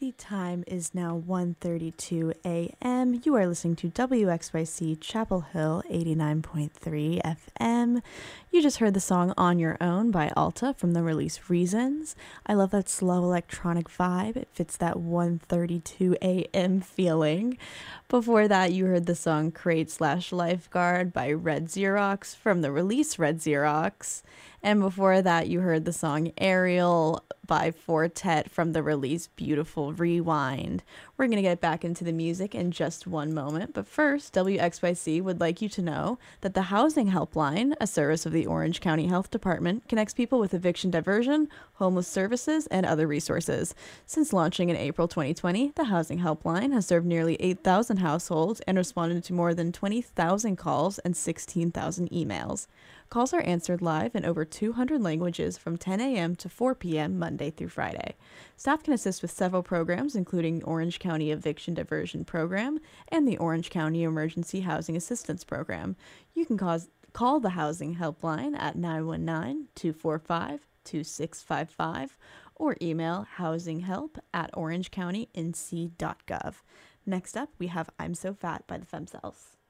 The time is now 1:32 a.m. You are listening to WXYC Chapel Hill 89.3 FM. You just heard the song On Your Own by Alta from the release Reasons. I love that slow electronic vibe. It fits that 1:32 a.m. feeling. Before that, you heard the song Crate/Lifeguard by Red Xerox from the release Red Xerox. And before that, you heard the song Ariel by Fortet from the release Beautiful Rewind. We're going to get back into the music in just one moment, but first, WXYC would like you to know that the Housing Helpline, a service of the Orange County Health Department, connects people with eviction diversion, homeless services, and other resources. Since launching in April 2020, the Housing Helpline has served nearly 8,000 households and responded to more than 20,000 calls and 16,000 emails. Calls are answered live in over 200 languages from 10 a.m. to 4 p.m. Monday through Friday. Staff can assist with several programs, including the Orange County Eviction Diversion Program and the Orange County Emergency Housing Assistance Program. You can call the Housing Helpline at 919-245-2655 or email housinghelp@orangecountync.gov. Next up, we have I'm So Fat by the Femcells.